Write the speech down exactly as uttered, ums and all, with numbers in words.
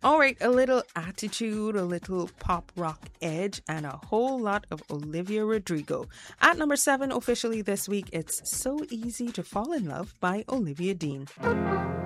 All right, a little attitude, a little pop rock edge, and a whole lot of Olivia Rodrigo. At number seven, officially this week, it's So Easy to Fall in Love by Olivia Dean.